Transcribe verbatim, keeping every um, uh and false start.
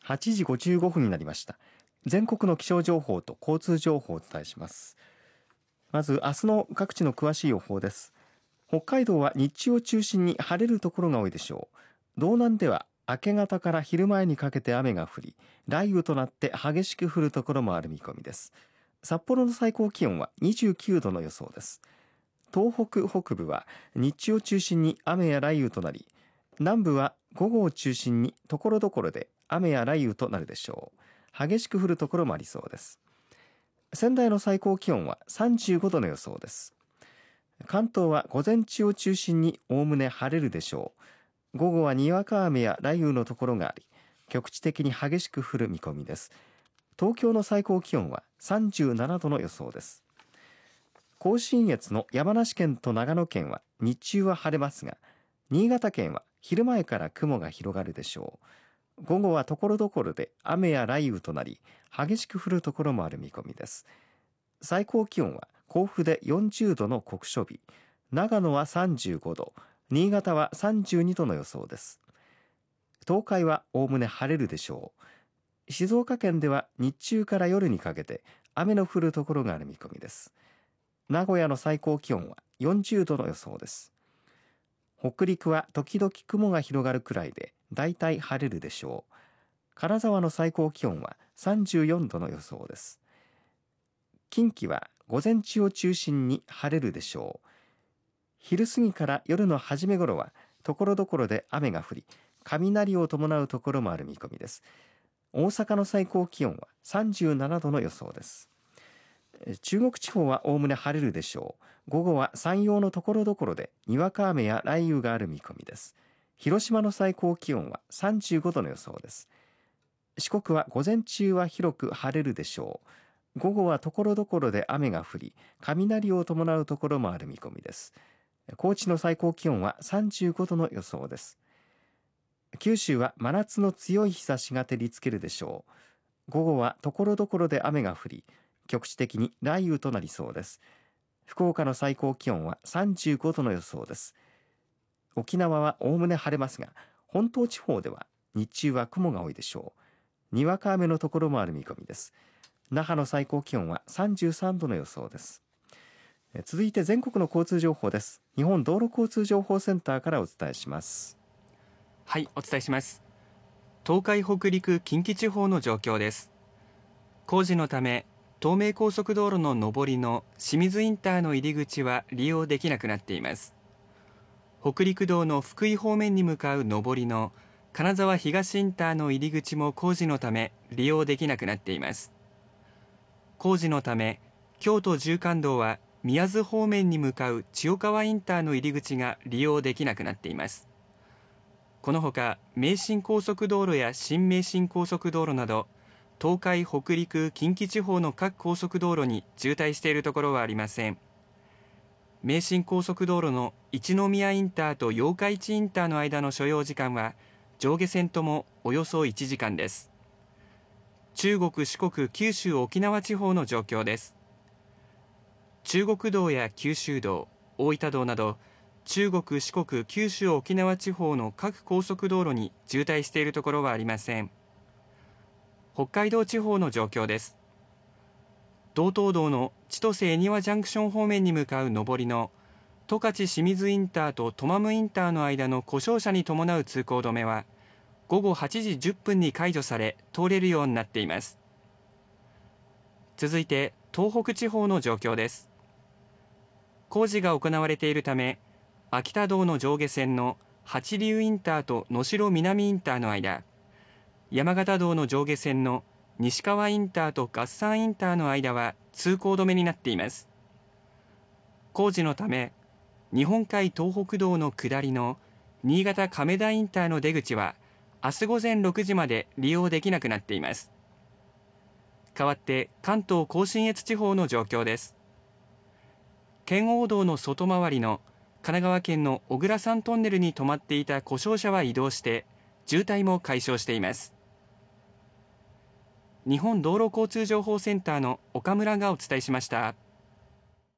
はちじごじゅうごふんになりました。全国の気象情報と交通情報をお伝えします。まず明日の各地の詳しい予報です。北海道は日中を中心に晴れるところが多いでしょう。道南では明け方から昼前にかけて雨が降り、雷雨となって激しく降るところもある見込みです。札幌の最高気温はにじゅうきゅうどの予想です。東北北部は日中を中心に雨や雷雨となり、南部は午後を中心に所々で雨や雷雨となるでしょう。激しく降るところもありそうです。仙台の最高気温はさんじゅうごどの予想です。関東は午前中を中心におおむね晴れるでしょう。午後はにわか雨や雷雨のところがあり、局地的に激しく降る見込みです。東京の最高気温はさんじゅうななどの予想です。甲信越の山梨県と長野県は日中は晴れますが、新潟県は昼前から雲が広がるでしょう。午後は所々で雨や雷雨となり、激しく降るところもある見込みです。最高気温は甲府でよんじゅうどの酷暑日、長野はさんじゅうごど、新潟はさんじゅうにどの予想です。東海はおおむね晴れるでしょう。静岡県では日中から夜にかけて雨の降るところがある見込みです。名古屋の最高気温はよんじゅうどの予想です。北陸は時々雲が広がるくらいでだいたい晴れるでしょう。金沢の最高気温はさんじゅうよんどの予想です。近畿は午前中を中心に晴れるでしょう。昼過ぎから夜の初め頃は所々で雨が降り、雷を伴うところもある見込みです。大阪の最高気温はさんじゅうななどの予想です。中国地方はおおむね晴れるでしょう。午後は山陽の所々でにわか雨や雷雨がある見込みです。広島の最高気温はさんじゅうごどの予想です。四国は午前中は広く晴れるでしょう。午後は所々で雨が降り、雷を伴うところもある見込みです。高知の最高気温はさんじゅうごどの予想です。九州は真夏の強い日差しが照りつけるでしょう。午後は所々で雨が降り、局地的に雷雨となりそうです。福岡の最高気温はさんじゅうごどの予想です。沖縄はおおむね晴れますが、本島地方では日中は雲が多いでしょう。にわか雨のところもある見込みです。那覇の最高気温はさんじゅうさんどの予想です。続いて全国の交通情報です。日本道路交通情報センターからお伝えします。 はい、お伝えします。東海北陸近畿地方の状況です。工事のため東名高速道路の上りの清水インターの入り口は利用できなくなっています。北陸道の福井方面に向かう上りの金沢東インターの入り口も工事のため利用できなくなっています。工事のため京都縦貫道は宮津方面に向かう千代川インターの入り口が利用できなくなっています。このほか名神高速道路や新名神高速道路など東海北陸近畿地方の各高速道路に渋滞しているところはありません。名神高速道路の一宮インターと八日市インターの間の所要時間は上下線ともおよそいちじかんです。中国四国九州沖縄地方の状況です。中国道や九州道、大分道など中国四国九州沖縄地方の各高速道路に渋滞しているところはありません。北海道地方の状況です。道東道の千歳恵庭ジャンクション方面に向かう上りの十勝清水インターとトマムインターの間の故障車に伴う通行止めは午後はちじじゅっぷんに解除され通れるようになっています。続いて東北地方の状況です。工事が行われているため秋田道の上下線の八竜インターと能代南インターの間、山形道の上下線の西川インターと合山インターの間は通行止めになっています。工事のため日本海東北道の下りの新潟亀田インターの出口は明日午前ろくじまで利用できなくなっています。代わって関東甲信越地方の状況です。圏央道の外回りの神奈川県の小倉山トンネルに止まっていた故障車は移動して渋滞も解消しています。日本道路交通情報センターの岡村がお伝えしました。